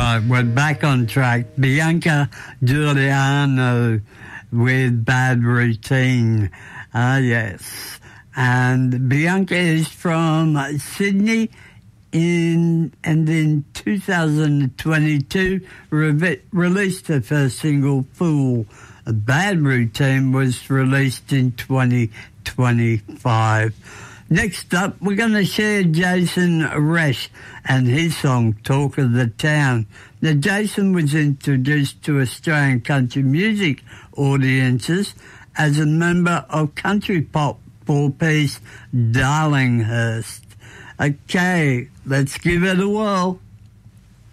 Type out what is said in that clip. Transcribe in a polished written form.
right, we're back on track. Bianca Giuliano with Bad Routine. Yes. And Bianca is from Sydney in 2022 released her first single, Fool. Bad Routine was released in 2025. Next up, we're going to share Jason Resch and his song, Talk of the Town. Now, Jason was introduced to Australian country music audiences as a member of country pop four-piece Darlinghurst. Okay, let's give it a whirl.